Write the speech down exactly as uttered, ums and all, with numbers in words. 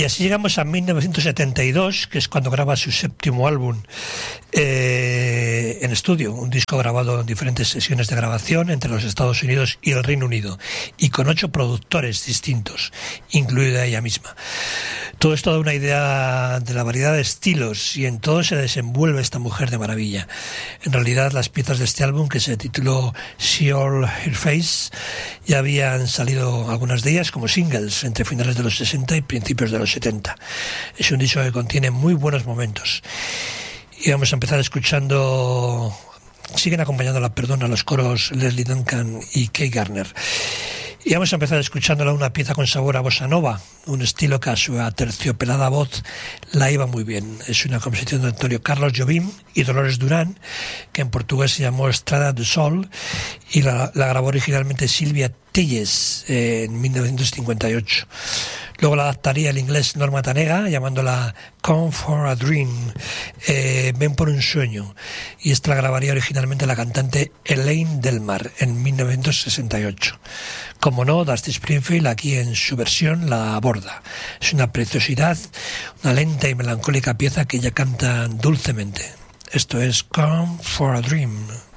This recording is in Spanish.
Y así llegamos a mil novecientos setenta y dos, que es cuando graba su séptimo álbum eh, en estudio, un disco grabado en diferentes sesiones de grabación entre los Estados Unidos y el Reino Unido, y con ocho productores distintos, incluida ella misma. Todo esto da una idea de la variedad de estilos, y en todo se desenvuelve esta mujer de maravilla. En realidad, las piezas de este álbum, que se tituló See All Her Face, ya habían salido algunas de ellas como singles entre finales de los sesenta y principios de los setenta. Es un disco que contiene muy buenos momentos. Y vamos a empezar escuchando, siguen acompañándola, perdón, a los coros Leslie Duncan y Kay Garner. Y vamos a empezar escuchándola, una pieza con sabor a bossa nova, un estilo que a su aterciopelada voz la iba muy bien. Es una composición de Antonio Carlos Jobim y Dolores Durán, que en portugués se llamó Estrada do Sol, y la, la grabó originalmente Silvia Telles eh, en mil novecientos cincuenta y ocho. Luego la adaptaría el inglés Norma Tanega, llamándola Come for a Dream, eh, Ven por un sueño, y esta la grabaría originalmente la cantante Elaine Delmar en mil novecientos sesenta y ocho. Como no, Dusty Springfield aquí en su versión la aborda. Es una preciosidad, una lenta y melancólica pieza que ella canta dulcemente. Esto es Come for a Dream.